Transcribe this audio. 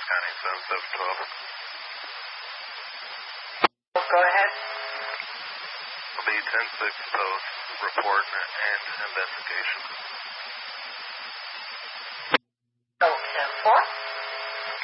County 7712. Go ahead. Will be 10-6 post report and investigation.